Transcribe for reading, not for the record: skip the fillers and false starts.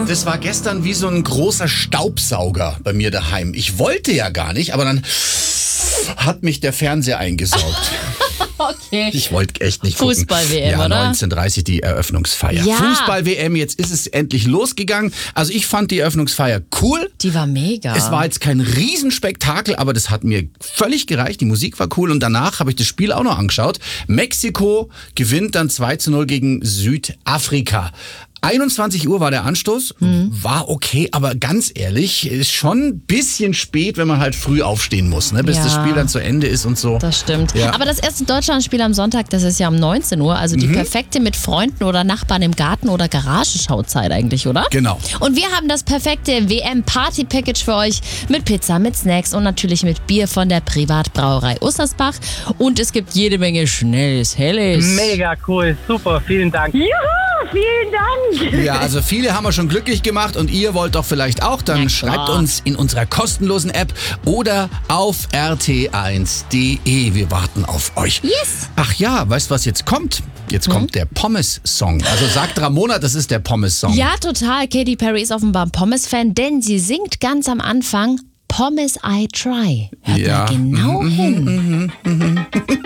Das war gestern wie so ein großer Staubsauger bei mir daheim. Ich wollte ja gar nicht, aber dann hat mich der Fernseher eingesaugt. Okay. Ich wollte echt nicht gucken. Fußball-WM, ja, oder? 19:30 die Eröffnungsfeier. Ja. Fußball-WM, jetzt ist es endlich losgegangen. Also ich fand die Eröffnungsfeier cool. Die war mega. Es war jetzt kein Riesenspektakel, aber das hat mir völlig gereicht. Die Musik war cool und danach habe ich das Spiel auch noch angeschaut. Mexiko gewinnt dann 2:0 gegen Südafrika. 21 Uhr war der Anstoß, war okay, aber ganz ehrlich, ist schon ein bisschen spät, wenn man halt früh aufstehen muss, ne, bis Ja. das Spiel dann zu Ende ist und so. Das stimmt. Ja. Aber das erste Deutschlandspiel am Sonntag, das ist ja um 19 Uhr. Also die perfekte mit Freunden oder Nachbarn im Garten oder Garagenschauzeit eigentlich, oder? Genau. Und wir haben das perfekte WM-Party-Package für euch mit Pizza, mit Snacks und natürlich mit Bier von der Privatbrauerei Ussersbach. Und es gibt jede Menge Schnelles, Helles. Mega cool, super, vielen Dank. Juhu, vielen Dank. Ja, also viele haben wir schon glücklich gemacht und ihr wollt doch vielleicht auch, dann Na schreibt klar. uns in unserer kostenlosen App oder auf rt1.de. Wir warten auf euch. Yes. Ach ja, weißt du, was jetzt kommt? Jetzt kommt der Pommes-Song. Also sagt Ramona, das ist der Pommes-Song. Ja, total. Katy Perry ist offenbar ein Pommes-Fan, denn sie singt ganz am Anfang Pommes I Try. Hört Ja. mal genau hin.